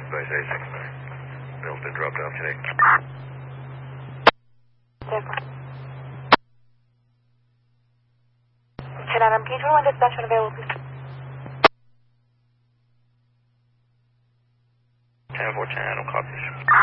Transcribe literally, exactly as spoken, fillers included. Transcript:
Base A six. Bill's been dropped off today. ten Adam, can you turn on dispatch when available, please? ten four ten, Adam, copies.